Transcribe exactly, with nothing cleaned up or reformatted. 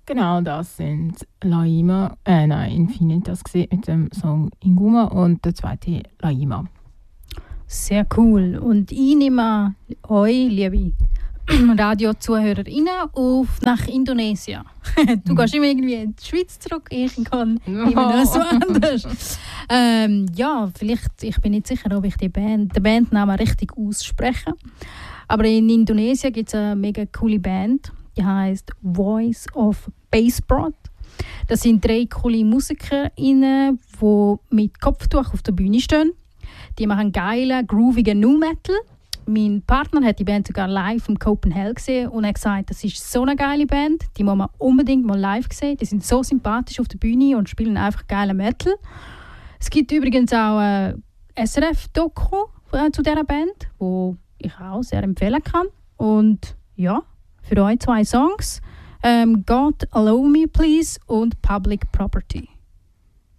Genau, das sind Laima, äh, nein, Infinitas gesehen mit dem Song Inguma und der zweite Laima. Sehr cool. Und ich nehme euch, liebe Radio-ZuhörerInnen, auf nach Indonesien. Du Mhm. gehst immer irgendwie in die Schweiz zurück, ich kann immer noch so anders. Ähm, ja, vielleicht, ich bin nicht sicher, ob ich die Band, den Bandnamen richtig ausspreche. Aber in Indonesien gibt es eine mega coole Band, die heißt Voice of Bassbrot. Das sind drei coole MusikerInnen, die mit Kopftuch auf der Bühne stehen. Die machen geilen, groovigen Nu Metal. Mein Partner hat die Band sogar live im Copenhagen gesehen und hat gesagt, das ist so eine geile Band, die muss man unbedingt mal live sehen. Die sind so sympathisch auf der Bühne und spielen einfach geilen Metal. Es gibt übrigens auch ein S R F-Doku äh, zu dieser Band, wo ich auch sehr empfehlen kann. Und ja, für euch zwei Songs. Ähm, God Allow Me Please und Public Property.